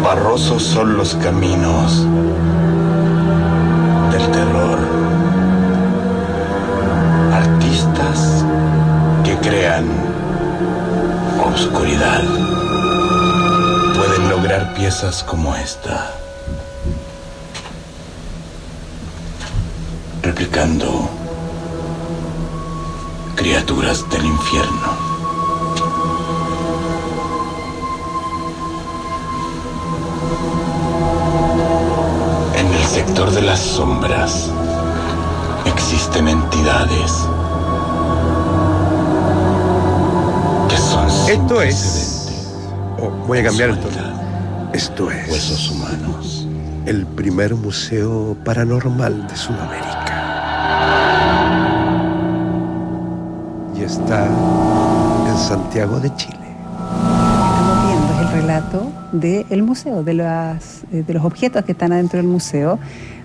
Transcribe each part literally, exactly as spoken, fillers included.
Embarrosos son los caminos del terror. Artistas que crean oscuridad pueden lograr piezas como esta, replicando criaturas del infierno. En el sector de las sombras existen entidades que son sin Esto es... precedentes. Oh, voy a cambiar el tono. Visualidad, Esto es huesos humanos. el primer museo paranormal de Sudamérica. Y está en Santiago de Chile. Estamos viendo es el relato del museo, de, las, de los objetos que están adentro del museo.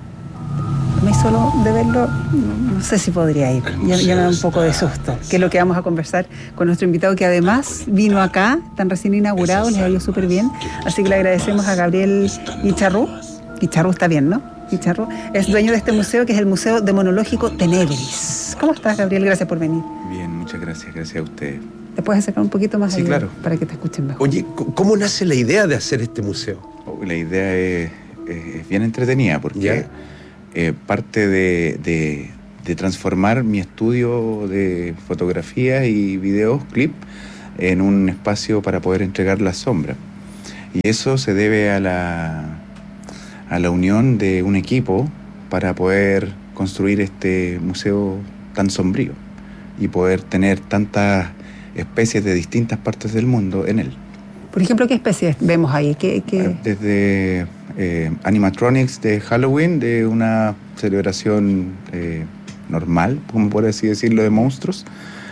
Me solo de verlo, no, no sé si podría ir. Ya, ya me da un poco de susto. Que es lo que vamos a conversar con nuestro invitado, que además vino acá, están recién inaugurados, les ha ido súper bien. Así que le agradecemos a Gabriel Icharrú. Icharrú está bien, ¿no? Icharrú es dueño de este museo, que es el Museo Demonológico Tenebris. ¿Cómo estás, Gabriel? Gracias por venir. Bien, muchas gracias, gracias a ustedes. ¿Te puedes acercar un poquito más Sí, allá claro. para que te escuchen mejor? Oye, ¿cómo nace la idea de hacer este museo? Oh, la idea es, es- es bien entretenida porque ¿Ya? eh, parte de, de- de transformar mi estudio de fotografía y videos, clip, en un espacio para poder entregar la sombra. Y eso se debe a la, a la unión de un equipo para poder construir este museo tan sombrío y poder tener tantas especies de distintas partes del mundo en él. Por ejemplo, ¿qué especies vemos ahí? ¿Qué, qué... Desde eh, animatronics de Halloween, de una celebración eh, normal, como por así decirlo, de monstruos,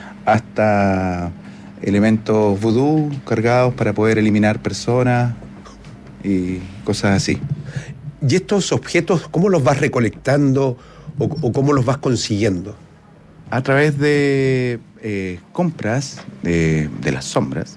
hasta elementos vudú cargados para poder eliminar personas y cosas así. ¿Y estos objetos cómo los vas recolectando o, o cómo los vas consiguiendo? A través de eh, compras de, de las sombras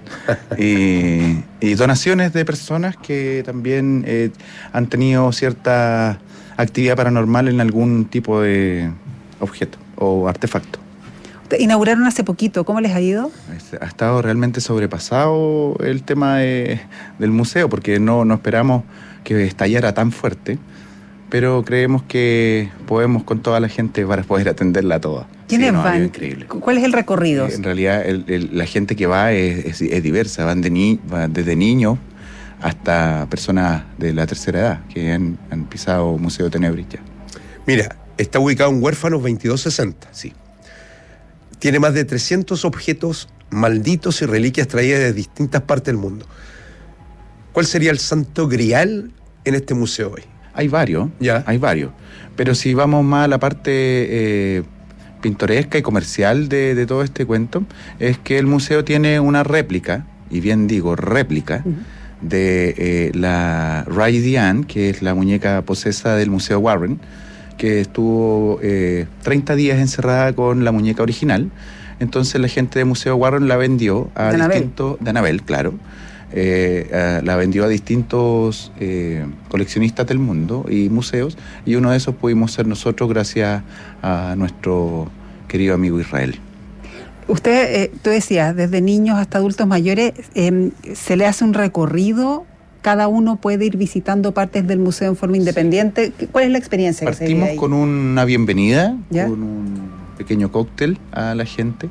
y, y donaciones de personas que también eh, han tenido cierta actividad paranormal en algún tipo de objeto o artefacto. Te inauguraron hace poquito, ¿cómo les ha ido? Es- Ha estado realmente sobrepasado el tema de- del museo porque no, no esperamos que estallara tan fuerte, pero creemos que podemos con toda la gente para poder atenderla toda. ¿Quiénes Sí, no, ha van? sido increíble. ¿Cuál es el recorrido? En realidad el- el- la gente que va es, es- es diversa, van de ni- va desde niños hasta personas de la tercera edad que han, han pisado Museo Tenebris ya. Mira, está ubicado en Huérfanos veintidós sesenta. Sí. Tiene más de trescientos objetos malditos y reliquias traídas de distintas partes del mundo. ¿Cuál sería el santo grial en este museo hoy? Hay varios, Ya. hay varios. Pero si vamos más a la parte eh, pintoresca y comercial de, de todo este cuento, es que el museo tiene una réplica, y bien digo réplica, Ujú. de eh, la Ray Diane, que es la muñeca posesa del Museo Warren, que estuvo eh, treinta días encerrada con la muñeca original. Entonces la gente del Museo Warren la vendió a De Annabelle. distintos... De Annabelle, claro. Eh, a- la vendió a distintos eh, coleccionistas del mundo y museos, y uno de esos pudimos ser nosotros gracias a nuestro querido amigo Israel. Usted, eh, tú decías, desde niños hasta adultos mayores, eh, se le hace un recorrido, cada uno puede ir visitando partes del museo en forma independiente. ¿Cuál es la experiencia que se vive Partimos ahí? con una bienvenida, ¿Ya? con un pequeño cóctel a la gente.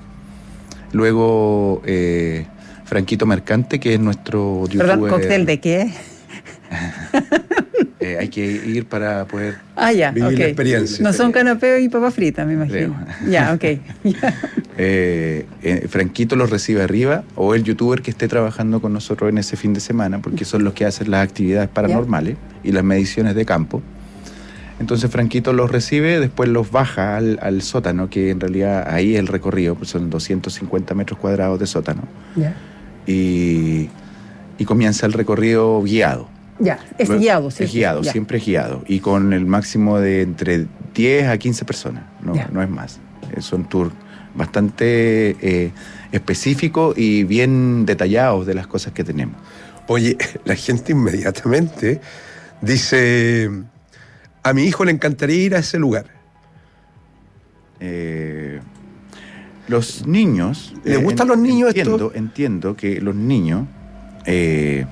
Luego eh, Franquito Mercante, que es nuestro youtuber. Perdón, ¿cóctel de qué? Eh, hay que ir para poder... Ah, ya, Vivir ok. la experiencia. No son canapés y papas fritas, me imagino. Creo. Ya, ok. Eh, eh, Franquito los recibe arriba, o el youtuber que esté trabajando con nosotros en ese fin de semana, porque son los que hacen las actividades paranormales y las mediciones de campo. Entonces Franquito los recibe, después los baja al, al sótano, que en realidad ahí es el recorrido, pues son doscientos cincuenta metros cuadrados de sótano, Ya, y, y comienza el recorrido guiado. ya. Es Luego- guiado, ¿sí? Es guiado, Ya. siempre es guiado, y con el máximo de entre diez a quince personas, no, Ya. no es más. Eh, Son tours bastante eh, específicos y bien detallados de las cosas que tenemos. Oye, la gente inmediatamente dice, a mi hijo le encantaría ir a ese lugar. Eh, los niños... ¿Le eh, gustan en, los niños entiendo, esto? Entiendo que los niños eh,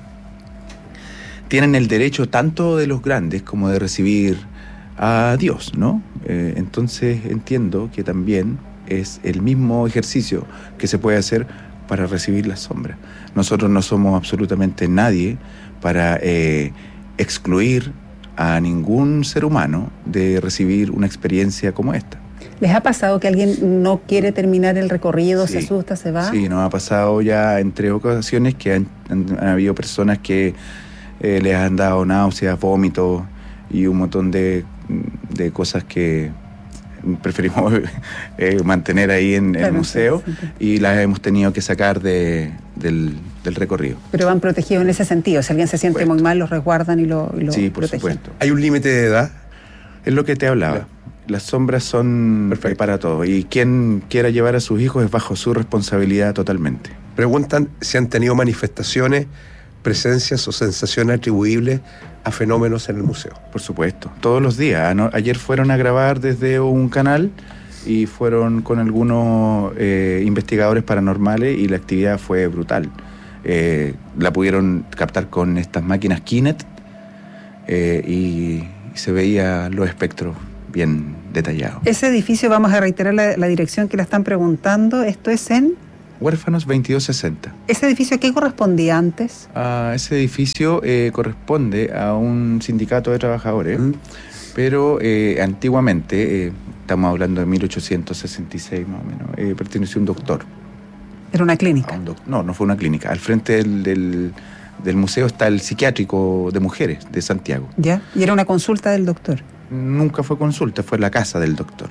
tienen el derecho tanto de los grandes como de recibir a Dios, ¿no? Eh, entonces entiendo que también es el mismo ejercicio que se puede hacer para recibir la sombra. Nosotros no somos absolutamente nadie para eh, excluir a ningún ser humano de recibir una experiencia como esta. ¿Les ha pasado que alguien no quiere terminar el recorrido, Sí, se asusta, se va? Sí, nos ha pasado ya en tres ocasiones que han, han, han habido personas que eh, les han dado náuseas, vómitos y un montón de, de cosas que preferimos eh, mantener ahí en Claro, el museo, sí, sí. y las hemos tenido que sacar de, del, del recorrido. Pero van protegidos en ese sentido. Si alguien se siente Supuesto. muy mal, los resguardan y lo, y lo Sí, por protegen. supuesto. ¿Hay un límite de edad? Es lo que te hablaba. Claro. Las sombras son Perfecto. para todos, y quien quiera llevar a sus hijos es bajo su responsabilidad totalmente. Preguntan si han tenido manifestaciones, presencias o sensaciones atribuibles a fenómenos en el museo. Por supuesto, todos los días. Ano- Ayer fueron a grabar desde un canal y fueron con algunos eh, investigadores paranormales y la actividad fue brutal. Eh, la pudieron captar con estas máquinas Kinect eh, y, y se veía los espectros bien detallados. Ese edificio, vamos a reiterar la, la dirección que la están preguntando, esto es en... Huérfanos veintidós sesenta. ¿Ese edificio a qué correspondía antes? Ah, ese edificio eh, corresponde a un sindicato de trabajadores, ¿Mm? pero eh, antiguamente, eh, estamos hablando de mil ochocientos sesenta y seis más o menos, eh, perteneció a un doctor. Era una A clínica. un doc- no, no fue una clínica. Al frente del, del, del museo está el psiquiátrico de mujeres de Santiago. ¿Ya? Y era una consulta del doctor. Nunca fue consulta, fue la casa del doctor.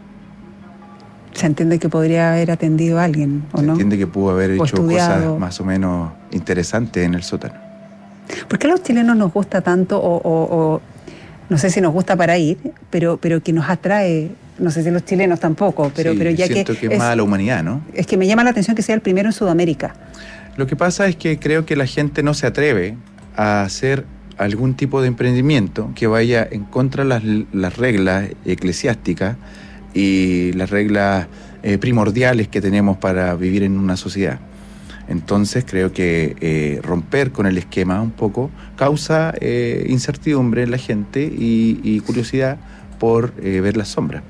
Se entiende que podría haber atendido a alguien, ¿o Se no? entiende que pudo haber O hecho estudiado. cosas más o menos interesantes en el sótano. ¿Por qué a los chilenos nos gusta tanto, o, o- o no sé si nos gusta para ir, pero, pero que nos atrae, no sé si los chilenos tampoco, pero, Sí, pero ya siento que, que es más a la humanidad, ¿no? es que me llama la atención que sea el primero en Sudamérica. Lo que pasa es que creo que la gente no se atreve a hacer algún tipo de emprendimiento que vaya en contra de las, las reglas eclesiásticas y las reglas eh, primordiales que tenemos para vivir en una sociedad. Entonces creo que eh, romper con el esquema un poco causa eh, incertidumbre en la gente y, y curiosidad por eh, ver las sombras.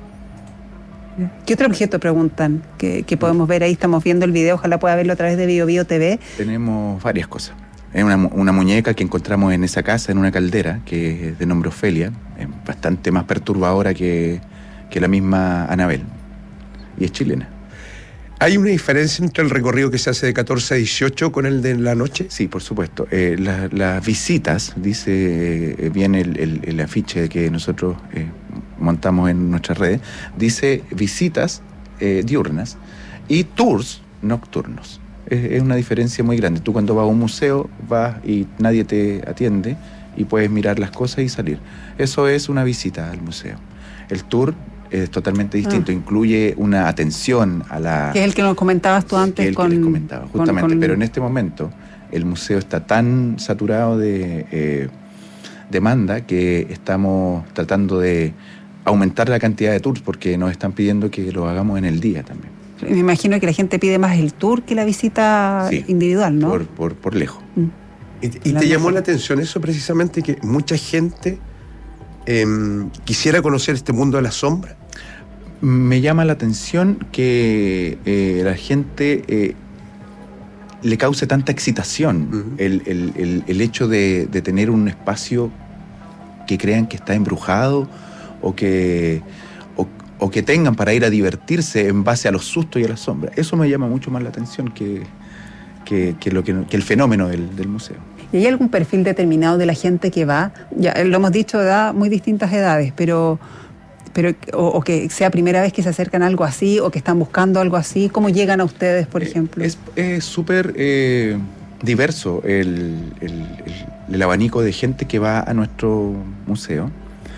¿Qué otro objeto preguntan que, que podemos ver ahí? Estamos viendo el video, ojalá pueda verlo a través de Bio Bio T V. Tenemos varias cosas. Es una, mu- una muñeca que encontramos en esa casa, en una caldera, que es de nombre Ofelia, es bastante más perturbadora que, que la misma Anabel, y es chilena. ¿Hay una diferencia entre el recorrido que se hace de catorce a dieciocho con el de la noche? Sí, por supuesto. Eh, la- las visitas, dice eh, bien el, el- el afiche que nosotros eh, montamos en nuestras redes, dice visitas eh, diurnas y tours nocturnos. Es, es una diferencia muy grande. Tú cuando vas a un museo vas y nadie te atiende y puedes mirar las cosas y salir. Eso es una visita al museo. El tour es totalmente distinto, Ah. incluye una atención a la... Que es el que nos comentabas tú antes que el con... que les comentaba, con- justamente. con- Pero en este momento el museo está tan saturado de eh, demanda que estamos tratando de aumentar la cantidad de tours porque nos están pidiendo que lo hagamos en el día también. Me imagino que la gente pide más el tour que la visita Sí, individual, ¿no? Por, por, por lejos. Mm. ¿Y, y La te llamó mejor. la atención eso precisamente, que mucha gente em, quisiera conocer este mundo de la sombra? Me llama la atención que eh, la gente eh, le cause tanta excitación Ujú. el, el- el- el hecho de, de tener un espacio que crean que está embrujado o que, o, o que tengan para ir a divertirse en base a los sustos y a las sombras. Eso me llama mucho más la atención que, que, que lo que, que el fenómeno del, del museo. ¿Y hay algún perfil determinado de la gente que va? Ya eh, lo hemos dicho, edad, muy distintas edades, pero, pero o, o que sea primera vez que se acercan a algo así o que están buscando algo así. ¿Cómo llegan a ustedes, por Eh, ejemplo? Es es súper eh, diverso el, el- el- el abanico de gente que va a nuestro museo.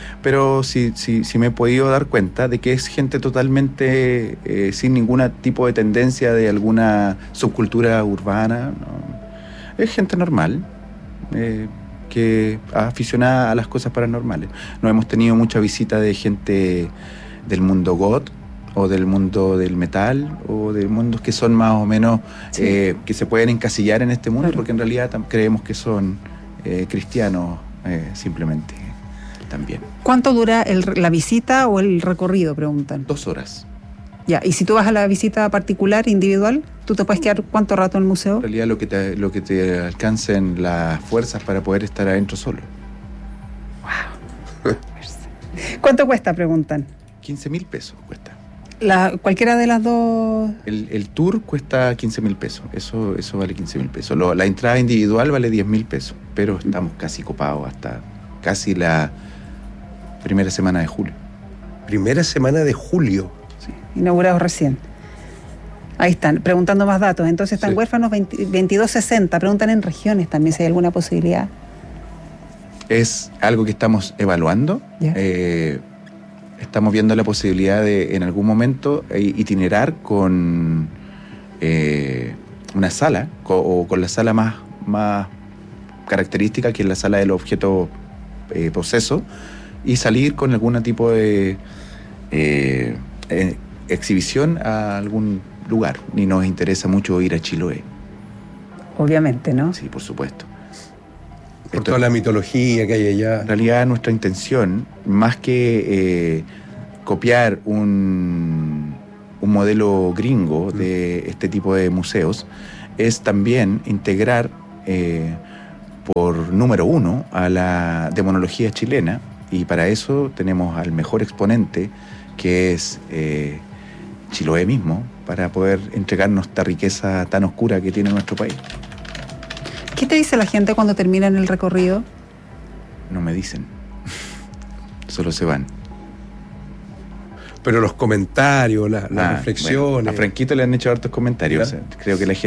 Pero sí, sí, sí me he podido dar cuenta de que es gente totalmente eh, sin ningún tipo de tendencia de alguna subcultura urbana, ¿no? Es gente normal, eh, que aficionada a las cosas paranormales. No hemos tenido mucha visita de gente del mundo goth, o del mundo del metal, o de mundos que son más o menos, sí. eh, que se pueden encasillar en este mundo, claro. Porque en realidad tam- creemos que son eh, cristianos eh, simplemente también. ¿Cuánto dura el, la visita o el recorrido, preguntan? Dos horas. Ya, y si tú vas a la visita particular, individual, ¿tú te puedes quedar cuánto rato en el museo? En realidad lo que te, lo que te alcancen las fuerzas para poder estar adentro solo. Wow. ¿Cuánto cuesta, preguntan? quince mil pesos cuesta. La, ¿Cualquiera de las dos? El, el tour cuesta quince mil pesos, eso, eso vale quince mil pesos. Lo, la entrada individual vale diez mil pesos, pero estamos casi copados hasta casi la primera semana de julio. Primera semana de julio. Sí. Inaugurados recién. Ahí están, preguntando más datos. Entonces están sí. Huérfanos veintidós sesenta. Preguntan en regiones también si hay alguna posibilidad. Es algo que estamos evaluando. Yeah. Eh, estamos viendo la posibilidad de en algún momento itinerar con eh, una sala, con, o con la sala más, más característica, que es la sala del objeto eh, poseso, y salir con algún tipo de eh, eh, exhibición a algún lugar. Y nos interesa mucho ir a Chiloé. Obviamente, ¿no? Sí, por supuesto. Por Esto, toda la mitología que hay allá. En realidad nuestra intención, más que eh, copiar un, un modelo gringo mm. de este tipo de museos, es también integrar eh, por número uno a la demonología chilena, y para eso tenemos al mejor exponente, que es eh, Chiloé mismo, para poder entregarnos esta riqueza tan oscura que tiene nuestro país. ¿Qué te dice la gente cuando terminan el recorrido? No me dicen. Solo se van. Pero los comentarios, la, las ah, reflexiones... Bueno, a Franquito le han hecho hartos comentarios. O sea, creo que la gente...